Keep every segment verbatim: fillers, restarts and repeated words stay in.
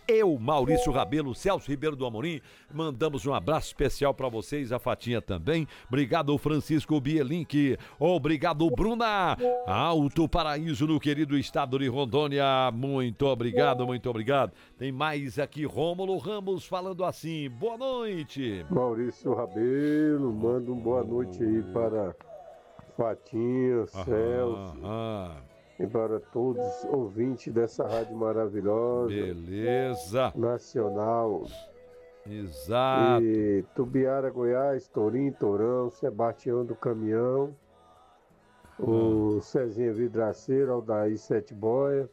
eu, Maurício Rabelo, Celso Ribeiro do Amorim, mandamos um abraço especial pra vocês, a Fatinha também. Obrigado, Francisco Bielink. Obrigado, Bruna. Alto Paraíso, no querido estado de Rondônia. Muito obrigado, muito obrigado. Tem mais aqui, Rômulo Ramos falando assim. Boa noite. Maurício Rabelo, manda um boa noite aí para Fatinha, Celso. Ah, E para todos os ouvintes dessa rádio maravilhosa. beleza. Nacional. Exato. E Tubiara, Goiás, Torim, Torão, Sebastião do Caminhão, o Cezinha Vidraceiro, Aldair Sete Boia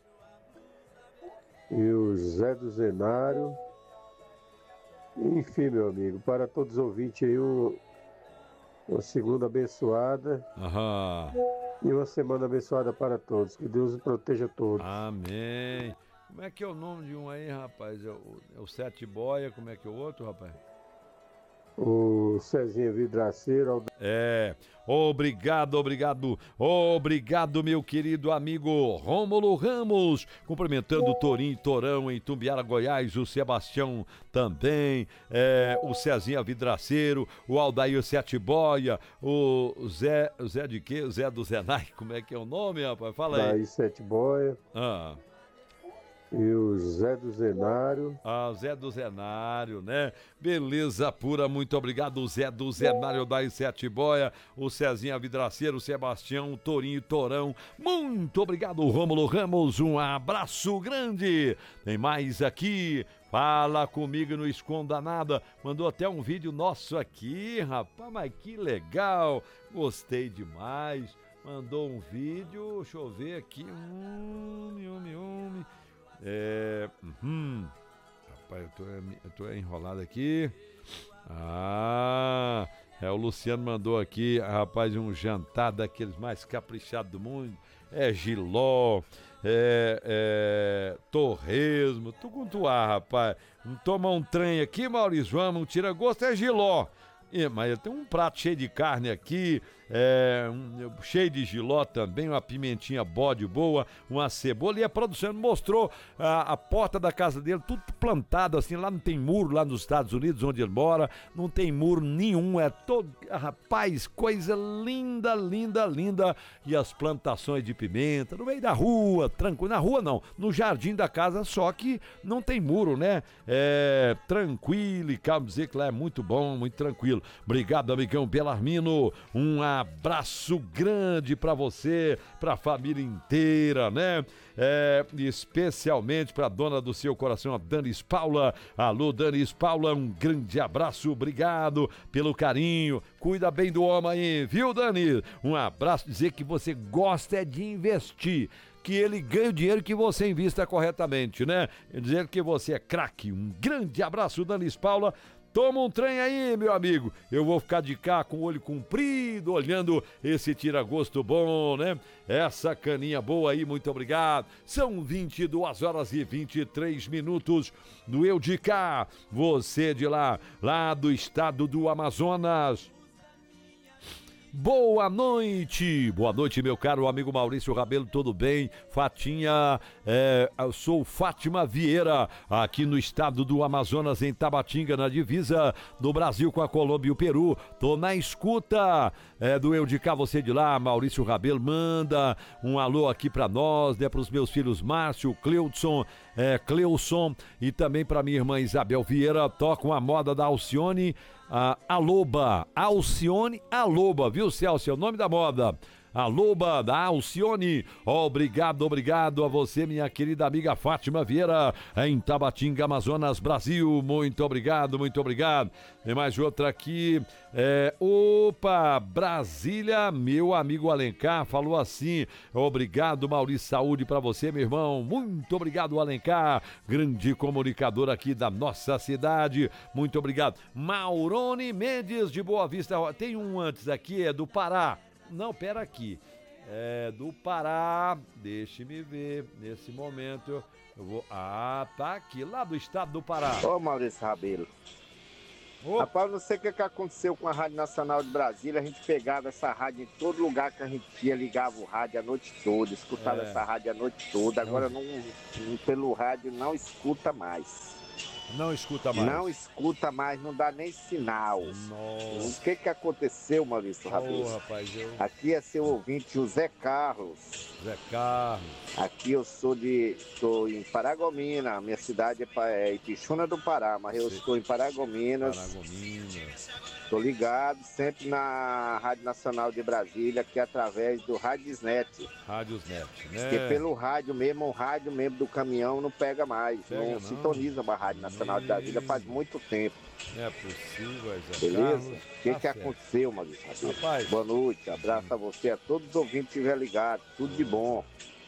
e o Zé do Zenário. Enfim, meu amigo, para todos os ouvintes aí, um, uma segunda abençoada. Aham. E uma semana abençoada para todos. Que Deus os proteja a todos. Amém. Como é que é o nome de um aí, rapaz? É o, é o Sete Boia, como é que é o outro, rapaz? O Cezinha Vidraceiro. É, obrigado, obrigado, obrigado, meu querido amigo Rômulo Ramos, cumprimentando o Torim, Torão, em Tumbiara, Goiás, o Sebastião também, é, o Cezinha Vidraceiro, o Aldair Sete Boia, o Zé, o Zé de quê? O Zé do Zenai, como é que é o nome, rapaz? Fala aí. Aldair Sete Boia. Ah. E o Zé do Zenário. Ah, o Zé do Zenário, né? Beleza pura, muito obrigado, Zé do Zenário da Sete Boia, o Cezinha Vidraceiro, o Sebastião, o Torinho e Torão. Muito obrigado, Rômulo Ramos, um abraço grande. Tem mais aqui, fala comigo, não esconda nada. Mandou até um vídeo nosso aqui, rapaz, mas que legal, gostei demais. Mandou um vídeo, deixa eu ver aqui, hum, hum, hum. É. Uhum. Rapaz, eu tô, eu tô enrolado aqui. Ah, é, o Luciano mandou aqui, rapaz, um jantar daqueles mais caprichados do mundo. É giló, é, é torresmo, tu com tuá, rapaz. Toma um trem aqui, Maurício, vamos, um tira-gosto é giló. É, mas tem um prato cheio de carne aqui, é, um, cheio de giló também, uma pimentinha bode boa, uma cebola. E a produção mostrou a, a porta da casa dele, tudo plantado assim. Lá não tem muro, lá nos Estados Unidos, onde ele mora, não tem muro nenhum. É todo, rapaz, coisa linda, linda, linda. E as plantações de pimenta no meio da rua, tranquilo. Na rua não, no jardim da casa, só que não tem muro, né? É tranquilo, e calma dizer que lá é muito bom, muito tranquilo. Obrigado, amigão Belarmino. Um abraço grande pra você, pra família inteira, né? É, especialmente pra dona do seu coração, a Danis Paula. Alô, Danis Paula, um grande abraço. Obrigado pelo carinho. Cuida bem do homem aí, viu, Dani? Um abraço. Dizer que você gosta é de investir, que ele ganha o dinheiro que você invista corretamente, né? Dizer que você é craque. Um grande abraço, Danis Paula. Toma um trem aí, meu amigo. Eu vou ficar de cá com o olho comprido, olhando esse tira-gosto bom, né? Essa caninha boa aí, muito obrigado. São vinte e duas horas e vinte e três minutos do Eu de Cá. Você de lá, lá do estado do Amazonas. Boa noite, boa noite, meu caro amigo Maurício Rabelo, tudo bem? Fatinha, é, eu sou Fátima Vieira, aqui no estado do Amazonas, em Tabatinga, na divisa do Brasil com a Colômbia e o Peru. Tô na escuta é, do Eu de Cá, você de lá, Maurício Rabelo, manda um alô aqui pra nós, né, pros meus filhos Márcio, Cleudson, é, Cleuson e também pra minha irmã Isabel Vieira. Tocam a moda da Alcione, a Aloba, Alcione Aloba, viu, Celso? É o nome da moda. A Loba da Alcione. Obrigado, obrigado a você, minha querida amiga Fátima Vieira, em Tabatinga, Amazonas, Brasil. Muito obrigado, muito obrigado. Tem mais outra aqui. É, opa, Brasília, meu amigo Alencar falou assim: obrigado, Maurício, saúde pra você, meu irmão. Muito obrigado, Alencar, grande comunicador aqui da nossa cidade. Muito obrigado. Maurone Mendes de Boa Vista. Tem um antes aqui, é do Pará. Não, pera aqui, é do Pará, deixe-me ver, nesse momento, eu vou, ah, tá aqui, lá do estado do Pará. Ô Maurício Rabelo, Oh. Rapaz, não sei o que, que aconteceu com a Rádio Nacional de Brasília. A gente pegava essa rádio em todo lugar que a gente ia, ligava o rádio a noite toda, escutava é. essa rádio a noite toda. Agora não, não, pelo rádio não escuta mais. Não escuta mais. Não escuta mais, não dá nem sinal. Nossa. O que que aconteceu, Maurício Rabelo? Oh, rapaz, eu... Aqui é seu ouvinte, José Carlos. José Carlos. Aqui eu sou de... Estou em Paragomina, minha cidade é Ipixuna do Pará, mas eu Sim. estou em Paragominas. Paragominas. Estou ligado sempre na Rádio Nacional de Brasília, que é através do Radiosnet. Radiosnet, né? Porque pelo rádio mesmo, o rádio mesmo do caminhão não pega mais. Pega não, não sintoniza a Rádio Nacional Me... de Brasília faz muito tempo. Não é possível, Zé Beleza? O que, tá que aconteceu, Maurício? Rapaz. Boa noite, abraço hum. a você, a todos os ouvintes que estiver ligados. Tudo de bom.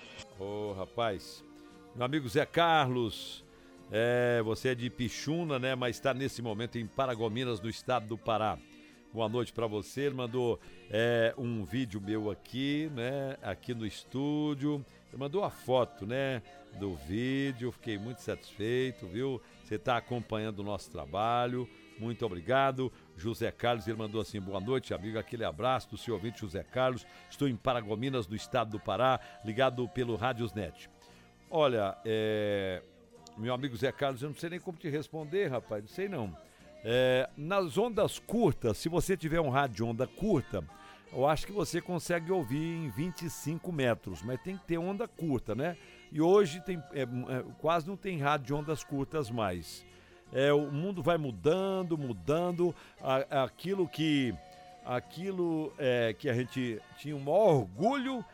Ô, oh, rapaz. Meu amigo Zé Carlos. É, você é de Ipixuna, né? Mas está nesse momento em Paragominas, no estado do Pará. Boa noite para você. Ele mandou é, um vídeo meu aqui, né? Aqui no estúdio. Ele mandou a foto, né? Do vídeo. Fiquei muito satisfeito, viu? Você está acompanhando o nosso trabalho. Muito obrigado. José Carlos, ele mandou assim: boa noite, amigo. Aquele abraço do seu ouvinte José Carlos. Estou em Paragominas, no estado do Pará, ligado pelo Radiosnet. Olha, é... meu amigo Zé Carlos, eu não sei nem como te responder, rapaz, não sei não. É, nas ondas curtas, se você tiver um rádio de onda curta, eu acho que você consegue ouvir em vinte e cinco metros, mas tem que ter onda curta, né? E hoje tem, é, é, quase não tem rádio de ondas curtas mais. É, o mundo vai mudando, mudando, a, aquilo que, aquilo, é, que a gente tinha o maior orgulho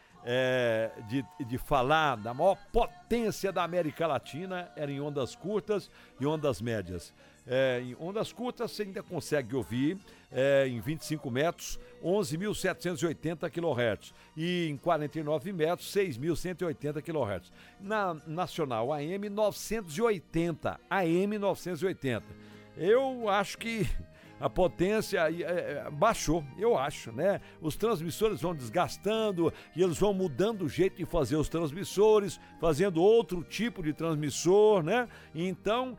É, de, de falar da maior potência da América Latina era em ondas curtas e ondas médias. É, em ondas curtas você ainda consegue ouvir é, em vinte e cinco metros, onze mil setecentos e oitenta quilohertz, e em quarenta e nove metros, seis mil cento e oitenta quilohertz. Na nacional A M novecentos e oitenta, A M novecentos e oitenta. Eu acho que a potência baixou, eu acho, né? Os transmissores vão desgastando e eles vão mudando o jeito de fazer os transmissores, fazendo outro tipo de transmissor, né? Então,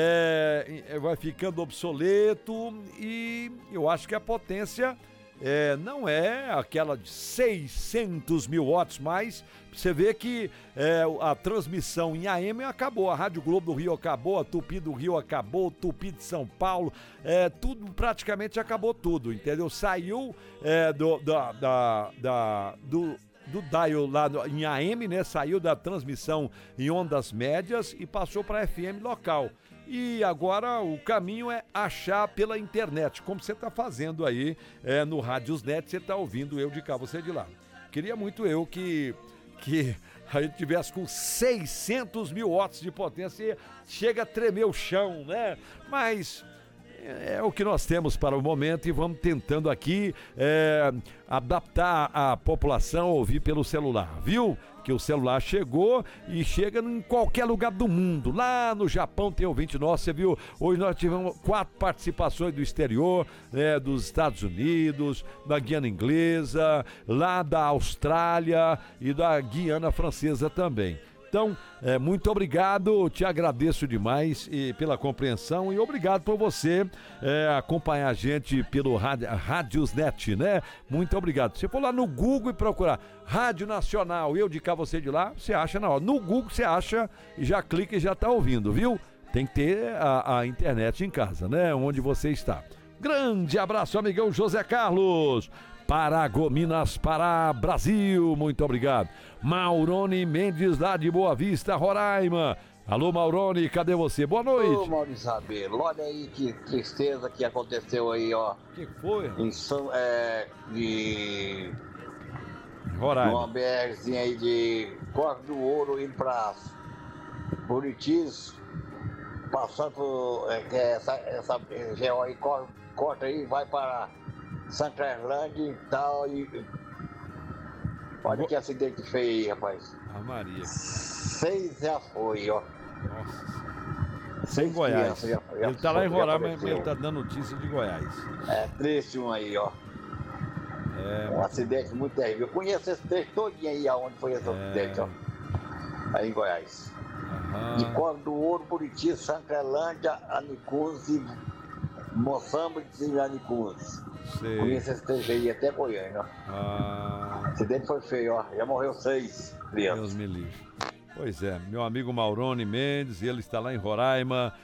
é, vai ficando obsoleto e eu acho que a potência é, não é aquela de seiscentos mil watts mais. Você vê que é, a transmissão em A M acabou, a Rádio Globo do Rio acabou, a Tupi do Rio acabou, Tupi de São Paulo, é, tudo, praticamente acabou tudo, entendeu? Saiu é, do, da, da, da, do, do dial lá no, em A M, né? Saiu da transmissão em ondas médias e passou para F M local. E agora o caminho é achar pela internet, como você está fazendo aí é, no Radiosnet, você está ouvindo eu de cá, você de lá. Queria muito eu que... que a gente tivesse com seiscentos mil watts de potência, chega a tremer o chão, né? Mas é, é o que nós temos para o momento e vamos tentando aqui é, adaptar a população a ouvir pelo celular, viu? Que o celular chegou e chega em qualquer lugar do mundo. Lá no Japão tem ouvinte nosso, você viu? Hoje nós tivemos quatro participações do exterior, né, dos Estados Unidos, da Guiana Inglesa, lá da Austrália e da Guiana Francesa também. Então, é, muito obrigado, te agradeço demais e, pela compreensão e obrigado por você é, acompanhar a gente pelo Radiosnet, né? Muito obrigado. Se for lá no Google e procurar Rádio Nacional, eu de cá, você de lá, você acha na hora. No Google você acha e já clica e já tá ouvindo, viu? Tem que ter a, a internet em casa, né? Onde você está. Grande abraço, amigão José Carlos. Paragominas, Pará, Brasil, muito obrigado. Maurone Mendes, lá de Boa Vista, Roraima. Alô, Maurone, cadê você? Boa noite. Ô, Maurício Rabelo, olha aí que tristeza que aconteceu aí, ó. O que foi? Em São, é, de... Roraima. Uma BRzinha aí de Corte do Ouro indo pra Buritis, passando é, essa, essa região aí, corta, corta aí, vai para Santa Erlândia e tal, e olha que acidente feio aí, rapaz. A Maria. Seis já foi, ó. Nossa. Sem Goiás. Já, já ele tá lá em Roraima, mas ele tá dando notícia de Goiás. É triste um aí, ó. É, um acidente muito terrível. Eu conheço esse trecho todinho aí, aonde foi esse é... acidente, ó. Aí em Goiás. Aham. De Corte do Ouro, Buriti, Santa Erlândia, Anicuze, Moçambo de Iranicus. Sei. Conheço esse T G I até Goiânia. Ah, O acidente foi feio, ó. Já morreu seis crianças. Deus me livre. Pois é, meu amigo Maurone Mendes, ele está lá em Roraima,